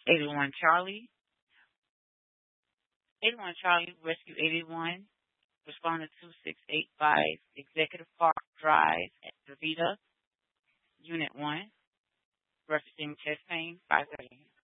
81 Charlie. 81 Charlie, Rescue 81, responded 2685, Executive Park Drive at Davita, Unit 1, referencing chest pain, 5:30.